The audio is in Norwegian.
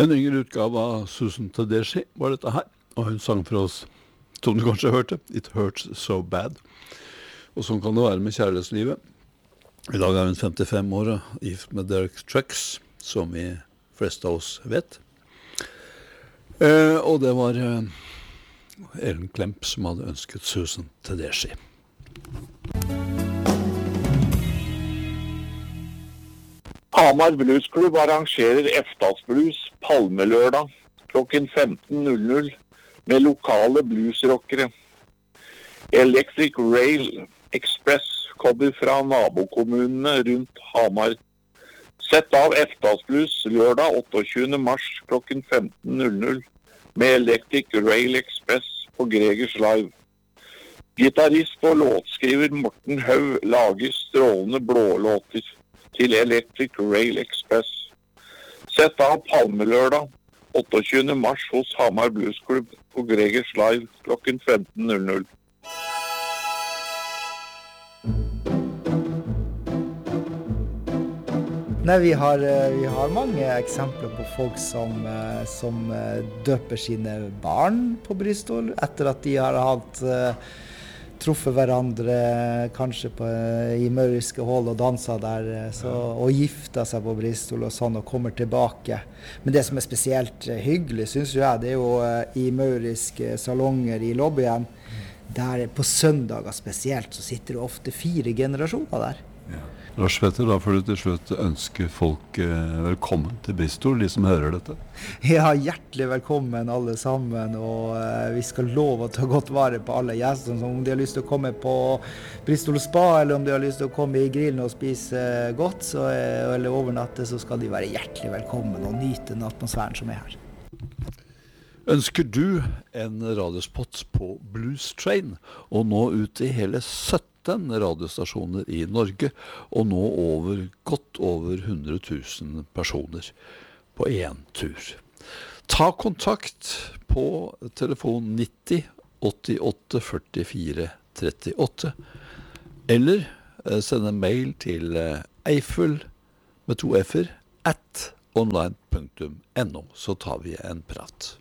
En yngre utgave av Susan Tedeschi var dette her, og hun sang for oss, som du kanskje hørte, It Hurts So Bad. Og sånn kan det være med kjærlighetslivet. I dag er hun 55 år og gift med Derek Trucks, som vi fleste av oss vet. Og det var Ellen Klemp som hadde ønsket Susan Tedeschi. Hamar Bluesklubb arrangerer Eftasblues Palmelørdag klokken 15.00 med lokale bluesrockere. Electric Rail Express kommer fra nabokommunene rundt Hamar. Sett av Eftasblues lørdag 28. mars klokken 15.00 med Electric Rail Express på Gregers Live. Gitarrist og låtskriver Morten Haug lager strålende blålåter til Electric Rail Express. Sett av Palmelørdag 28. mars hos Hamar Bluesklubb på Gregers Live klokken 15.00. Nei, vi har mange eksempler på folk som døper sine barn på Bristol etter at de har hatt truffet hverandre kanskje i mauriske hold og danset der, og gifta seg på Bristol og sånn, og kommer tilbake. Men det som er spesielt hyggelig, synes jeg, det er jo i mauriske salonger i lobbyen, der på søndager spesielt, så sitter det ofte 4 generasjoner der. Ja. Lars Petter, da får du til slutt ønske folk velkommen til Bristol, de som hører dette. Ja, hjertelig velkommen alle sammen, og vi skal love å ta godt vare på alle gjestene. Om de har lyst til å komme på Bristol Spa, eller om de har lyst til å komme i grillen og spise godt, eller overnatte, så skal de være hjertelig velkommen og nyte den atmosfæren som er her. Ønsker du en radiospot på Blues Train, og nå ut i hele 17 radiostasjoner i Norge, og nå godt over 100 000 personer på en tur. Ta kontakt på telefon 90 88 44 38, eller send en mail til Eiffel med 2 f-er @ online.no, så tar vi en prat.